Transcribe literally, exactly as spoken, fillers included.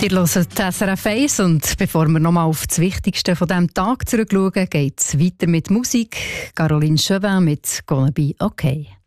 Ihr hört S R F eins und bevor wir nochmal auf das Wichtigste von diesem Tag zurückschauen, geht es weiter mit Musik. Caroline Chauvin mit «Gonna Be Okay».